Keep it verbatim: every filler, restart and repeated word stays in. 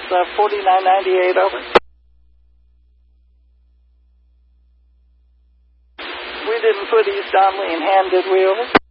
uh, forty-nine ninety-eight, over. We didn't put East Donley in hand, did we, over?